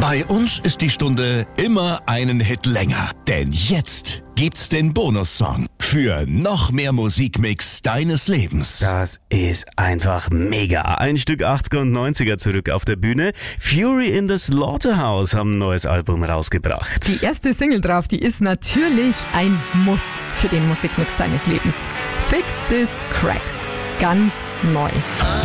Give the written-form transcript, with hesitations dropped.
Bei uns ist die Stunde immer einen Hit länger. Denn jetzt gibt's den Bonussong für noch mehr Musikmix deines Lebens. Das ist einfach mega. Ein Stück 80er und 90er zurück auf der Bühne. Fury in the Slaughterhouse haben ein neues Album rausgebracht. Die erste Single drauf, die ist natürlich ein Muss für den Musikmix deines Lebens. Fix This Crack. Ganz neu.